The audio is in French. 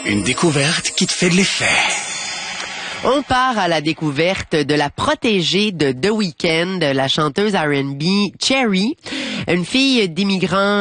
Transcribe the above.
Une découverte qui te fait de l'effet. On part à la découverte de la protégée de The Weeknd, la chanteuse R&B Cherry, une fille d'immigrants